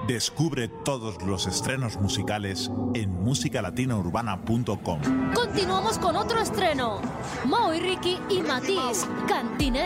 Descubre todos los estrenos musicales en musicalatinaurbana.com. Continuamos con otro estreno. Mau y Ricky y Matiz, Cantinero.